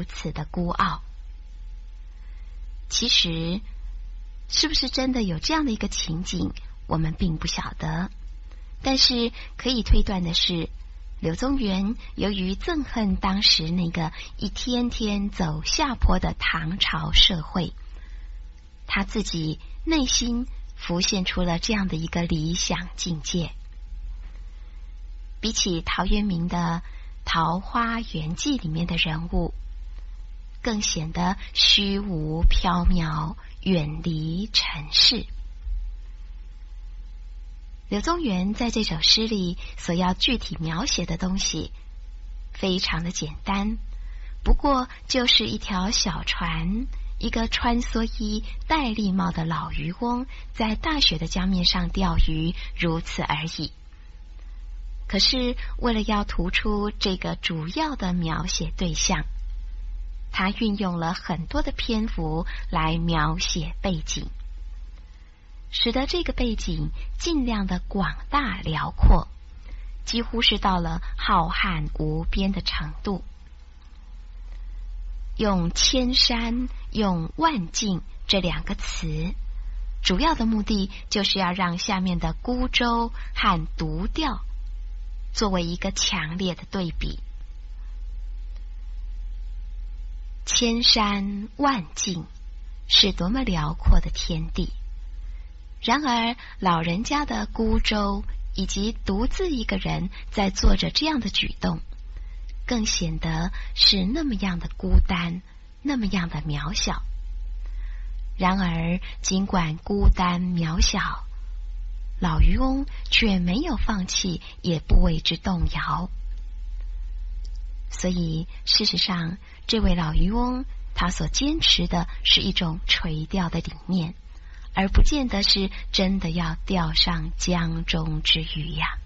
如此的孤傲。其实是不是真的有这样的一个情景，我们并不晓得，但是可以推断的是，柳宗元由于憎恨当时那个一天天走下坡的唐朝社会，他自己内心浮现出了这样的一个理想境界。比起陶渊明的《桃花源记》里面的人物，更显得虚无缥缈，远离尘世。柳宗元在这首诗里所要具体描写的东西非常的简单，不过就是一条小船，一个穿蓑衣戴笠帽的老渔翁在大雪的江面上钓鱼，如此而已。可是为了要突出这个主要的描写对象，他运用了很多的篇幅来描写背景，使得这个背景尽量的广大辽阔，几乎是到了浩瀚无边的程度。用千山用万径这两个词，主要的目的就是要让下面的孤舟和独钓作为一个强烈的对比。千山万径是多么辽阔的天地，然而老人家的孤舟以及独自一个人在做着这样的举动，更显得是那么样的孤单，那么样的渺小。然而尽管孤单渺小，老渔翁却没有放弃，也不为之动摇。所以事实上，这位老渔翁他所坚持的是一种垂钓的理念，而不见得是真的要钓上江中之鱼呀。